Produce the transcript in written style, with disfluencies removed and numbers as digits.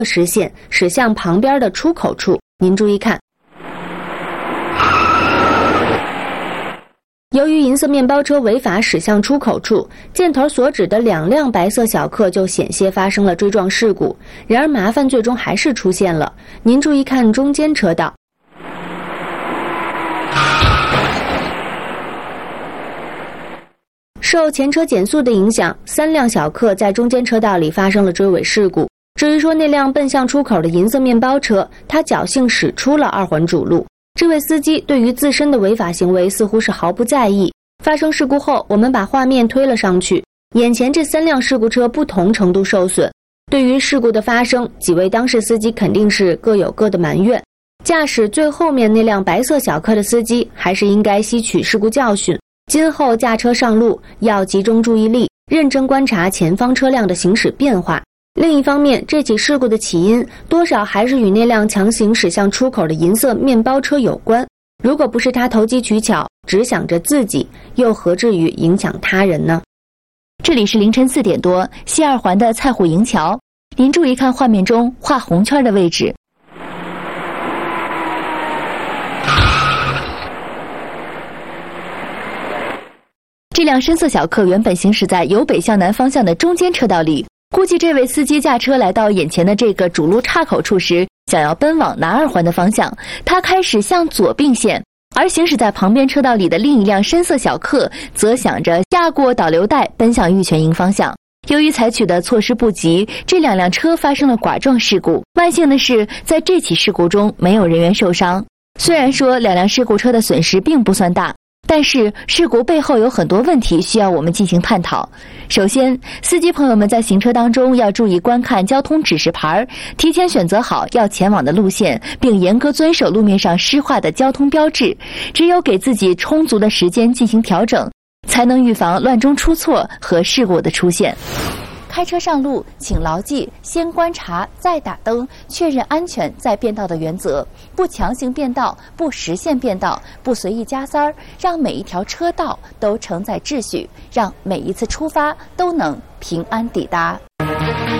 实线驶向旁边的出口处。您注意看，由于银色面包车违法驶向出口处，箭头所指的2辆白色小客就险些发生了追撞事故。然而麻烦最终还是出现了。您注意看中间车道。受前车减速的影响，3辆小客在中间车道里发生了追尾事故。至于说那辆奔向出口的银色面包车，它侥幸驶出了2环主路。这位司机对于自身的违法行为似乎是毫不在意。发生事故后，我们把画面推了上去，眼前这3辆事故车不同程度受损。对于事故的发生，几位当事司机肯定是各有各的埋怨。驾驶最后面那辆白色小客的司机还是应该吸取事故教训，今后驾车上路要集中注意力，认真观察前方车辆的行驶变化。另一方面，这起事故的起因多少还是与那辆强行驶向出口的银色面包车有关。如果不是他投机取巧，只想着自己，又何至于影响他人呢？ 这里是凌晨4点多，西2环的蔡虎营桥。您注意看画面中画红圈的位置。这辆深色小客原本行驶在由北向南方向的中间车道里，估计这位司机驾车来到眼前的这个主路岔口处时，想要奔往南2环的方向，他开始向左并线，而行驶在旁边车道里的另一辆深色小客则想着下过导流带奔向玉泉营方向。由于采取的措施不及，这2辆车发生了剐撞事故。万幸的是，在这起事故中没有人员受伤。虽然说2辆事故车的损失并不算大，但是事故背后有很多问题需要我们进行探讨。首先，司机朋友们在行车当中要注意观看交通指示牌，提前选择好要前往的路线，并严格遵守路面上施画的交通标志。只有给自己充足的时间进行调整，才能预防乱中出错和事故的出现。开车上路，请牢记先观察再打灯，确认安全再变道的原则，不强行变道，不实线变道，不随意加塞儿，让每一条车道都承载秩序，让每一次出发都能平安抵达。